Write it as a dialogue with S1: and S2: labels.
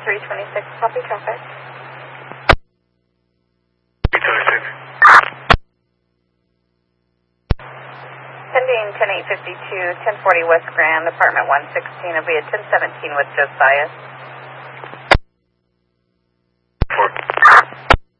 S1: 326, copy traffic.
S2: 326.
S1: Pending 10852, 1040 West Grand, apartment 116, it'll be at 1017 with Josiah.